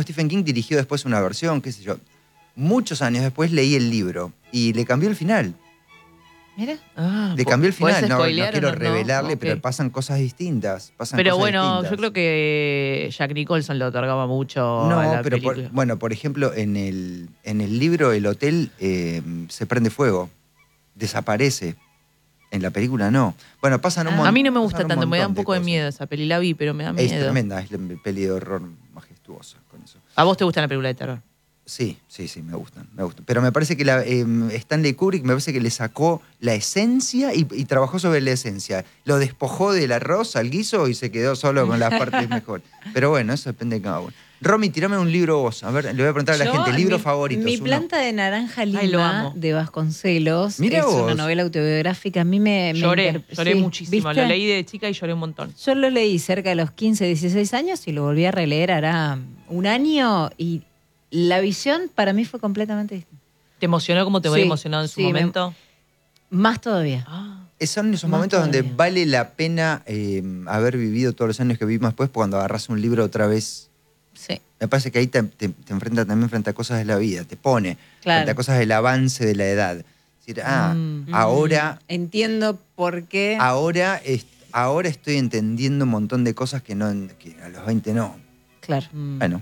Stephen King dirigió después una versión, qué sé yo. Muchos años después leí el libro y le cambió el final. Mira. Le cambió el final, no quiero no, revelarle, okay. pero pasan cosas distintas. Pero bueno, yo creo que Jack Nicholson le otorgaba mucho a la película. Por ejemplo, en el libro el hotel se prende fuego, desaparece. En la película no. Bueno, pasan un montón. A mí no me gusta tanto, me da un poco de miedo esa peli. La vi, pero me da miedo. Es tremenda, es la peli de horror majestuosa con eso. ¿A vos te gustan las películas de terror? Sí, me gustan. Pero me parece que Stanley Kubrick me parece que le sacó la esencia y trabajó sobre la esencia. Lo despojó del arroz al guiso y se quedó solo con las partes mejores. Pero bueno, eso depende de cada uno. Romy, tirame un libro vos. A ver, le voy a preguntar a la gente, libro favorito. Mi planta de naranja lima de Vasconcelos. Mirá es vos. una novela autobiográfica. A mí lloré muchísimo. ¿viste? Lo leí de chica y lloré un montón. Yo lo leí cerca de los 15, 16 años y lo volví a releer hará un año y la visión para mí fue completamente distinta. ¿Te emocionó como te había emocionado en su momento? Más todavía. Son esos momentos donde vale la pena haber vivido todos los años que vivimos después, cuando agarras un libro otra vez. Sí. Me parece que ahí te enfrenta también frente a cosas de la vida, te pone frente a cosas del avance de la edad. Es decir, ahora... Entiendo por qué... Ahora estoy entendiendo un montón de cosas que a los 20 no. Claro. Bueno,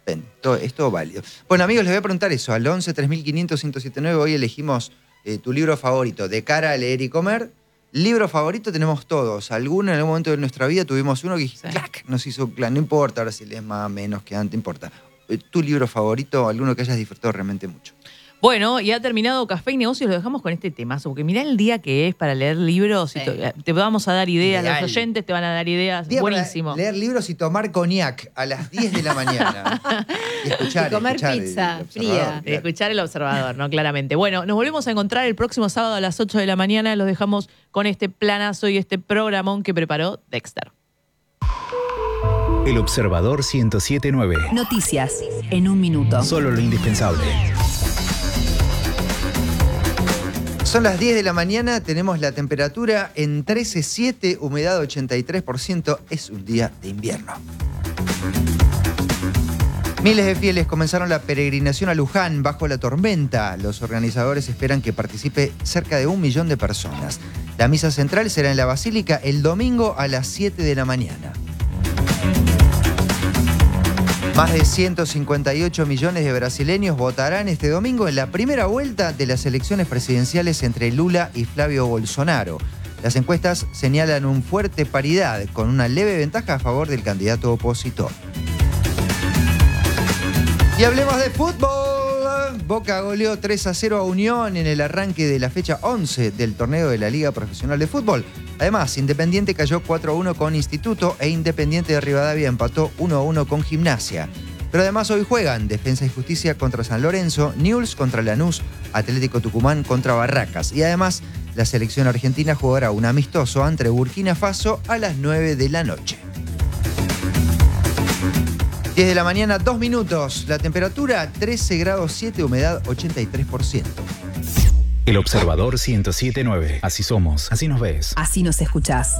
es todo válido. Bueno, amigos, les voy a preguntar eso. Al 11 3500 1079 hoy elegimos tu libro favorito. De cara a leer y comer. Libro favorito tenemos todos. En algún momento de nuestra vida tuvimos uno que ¡clac! Nos hizo clac. No importa ahora si lees más o menos que antes, importa. ¿Tu libro favorito, alguno que hayas disfrutado realmente mucho? Bueno, y ha terminado Café y Negocios, lo dejamos con este temazo, porque mirá el día que es para leer libros, y te vamos a dar ideas, Ideal. Los oyentes te van a dar ideas, Día buenísimo. Leer libros y tomar coñac a las 10 de la mañana. Y comer pizza fría. Claro. Escuchar El Observador, ¿no? Claramente. Bueno, nos volvemos a encontrar el próximo sábado a las 8 de la mañana, los dejamos con este planazo y este programón que preparó Dexter. El Observador 107.9. Noticias en un minuto. Solo lo indispensable. Son las 10 de la mañana, tenemos la temperatura en 13,7, humedad 83%, es un día de invierno. Miles de fieles comenzaron la peregrinación a Luján bajo la tormenta. Los organizadores esperan que participe cerca de 1 millón de personas. La misa central será en la Basílica el domingo a las 7 de la mañana. Más de 158 millones de brasileños votarán este domingo en la primera vuelta de las elecciones presidenciales entre Lula y Flavio Bolsonaro. Las encuestas señalan una fuerte paridad, con una leve ventaja a favor del candidato opositor. Y hablemos de fútbol. Boca goleó 3-0 a Unión en el arranque de la fecha 11 del torneo de la Liga Profesional de Fútbol. Además, Independiente cayó 4-1 con Instituto e Independiente de Rivadavia empató 1-1 con Gimnasia. Pero además hoy juegan Defensa y Justicia contra San Lorenzo, Newell's contra Lanús, Atlético Tucumán contra Barracas. Y además, la selección argentina jugará un amistoso ante Burkina Faso a las 9 de la noche. 10 de la mañana, 2 minutos. La temperatura 13 grados 7, humedad 83%. El Observador 107.9. Así somos, así nos ves. Así nos escuchás.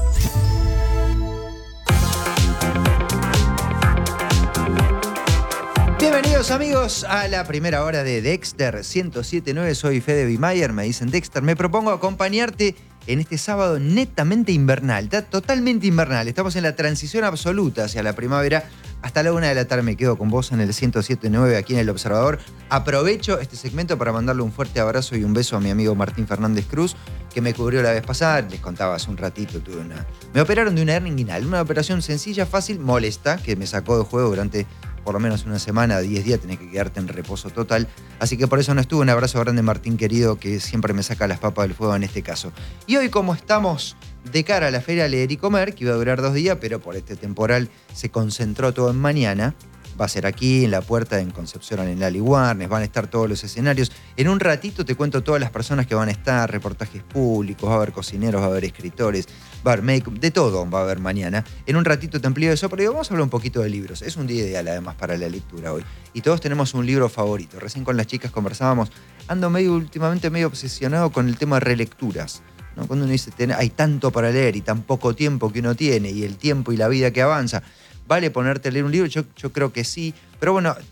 Bienvenidos amigos a la primera hora de Dexter 107.9. Soy Fede Bimayer, me dicen Dexter. Me propongo acompañarte en este sábado netamente invernal, está totalmente invernal. Estamos en la transición absoluta hacia la primavera. Hasta la 1 de la tarde me quedo con vos en el 107.9 aquí en El Observador. Aprovecho este segmento para mandarle un fuerte abrazo y un beso a mi amigo Martín Fernández Cruz, que me cubrió la vez pasada. Les contaba hace un ratito, me operaron de una hernia inguinal, una operación sencilla, fácil, molesta, que me sacó de juego durante por lo menos una semana, 10 días, tenés que quedarte en reposo total. Así que por eso no estuve. Un abrazo grande, Martín querido, que siempre me saca las papas del fuego en este caso. Y hoy, como estamos de cara a la Feria Leer y Comer, que iba a durar 2 días, pero por este temporal se concentró todo en mañana. Va a ser aquí, en la puerta, en Concepción, en Lali Warnes, van a estar todos los escenarios. En un ratito te cuento todas las personas que van a estar, reportajes públicos, va a haber cocineros, va a haber escritores, va a haber make-up, de todo va a haber mañana. En un ratito te amplío eso, pero digo, vamos a hablar un poquito de libros. Es un día ideal, además, para la lectura hoy. Y todos tenemos un libro favorito. Recién con las chicas conversábamos, ando últimamente medio obsesionado con el tema de relecturas, ¿no? Cuando uno dice, hay tanto para leer y tan poco tiempo que uno tiene, y el tiempo y la vida que avanza, ¿vale ponerte a leer un libro? Yo creo que sí, pero bueno,